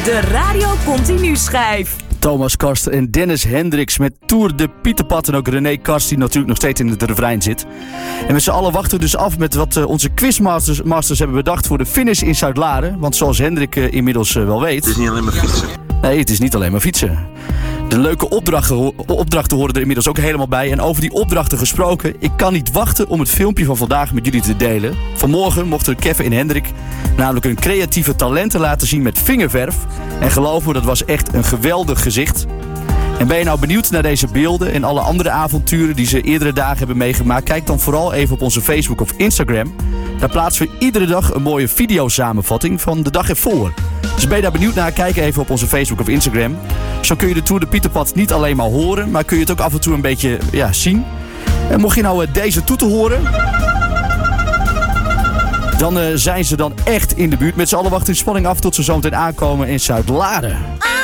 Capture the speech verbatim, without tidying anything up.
De Radio Continu schijf. Thomas Karst en Dennis Hendricks met Tour de Pieterpad. En ook René Karst die natuurlijk nog steeds in het refrein zit. En met z'n allen wachten we dus af met wat uh, onze quizmasters masters hebben bedacht voor de finish in Zuid-Laren. Want zoals Hendrik uh, inmiddels uh, wel weet... Het is niet alleen maar fietsen. Nee, het is niet alleen maar fietsen. De leuke opdrachten, opdrachten horen er inmiddels ook helemaal bij. En over die opdrachten gesproken, ik kan niet wachten om het filmpje van vandaag met jullie te delen. Vanmorgen mochten Kevin en Hendrik namelijk hun creatieve talenten laten zien met vingerverf. En geloof me, dat was echt een geweldig gezicht. En ben je nou benieuwd naar deze beelden en alle andere avonturen die ze eerdere dagen hebben meegemaakt? Kijk dan vooral even op onze Facebook of Instagram. Daar plaatsen we iedere dag een mooie videosamenvatting van de dag ervoor. Dus ben je daar benieuwd naar? Kijk even op onze Facebook of Instagram. Zo kun je de Tour de Pieterpad niet alleen maar horen, maar kun je het ook af en toe een beetje ja, zien. En mocht je nou deze toeten horen, dan uh, zijn ze dan echt in de buurt. Met z'n allen wachten in spanning af tot ze zo meteen aankomen in Zuid-Laren.